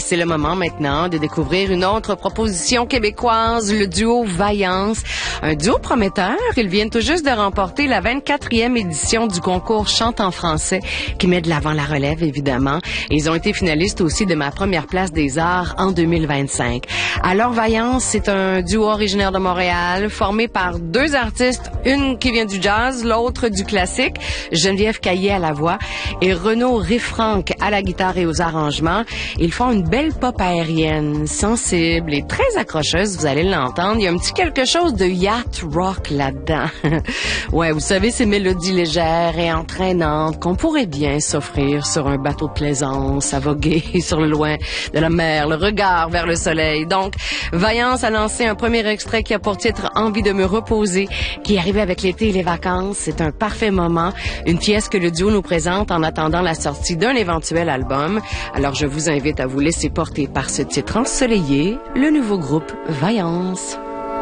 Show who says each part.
Speaker 1: c'est le moment maintenant de découvrir une autre proposition québécoise, le duo Vaillance. Un duo prometteur. Ils viennent tout juste de remporter la 24e édition du concours Chante en français qui met de l'avant la relève, évidemment. Et ils ont été finalistes aussi de ma première place des arts en 2025. Alors, Vaillance, c'est un duo originaire de Montréal, formé par deux artistes, une qui vient du jazz, l'autre du classique, Geneviève Caillé à la voix et Renaud Riffranc à la guitare et aux arrangements. Ils font une belle pop aérienne, sensible et très accrocheuse, vous allez l'entendre. Il y a un petit quelque chose de yacht rock là-dedans. Ouais, vous savez, ces mélodies légères et entraînantes qu'on pourrait bien s'offrir sur un bateau de plaisance, à voguer sur le loin de la mer, le regard vers le soleil. Donc, Vaillance a lancé un premier extrait qui a pour titre Envie de me reposer, qui est arrivé avec l'été et les vacances. C'est un parfait moment, une pièce que le duo nous présente en attendant la sortie d'un éventuel album. Alors, je vous invite à vous laisser porter par ce titre ensoleillé, le nouveau groupe Vaillance.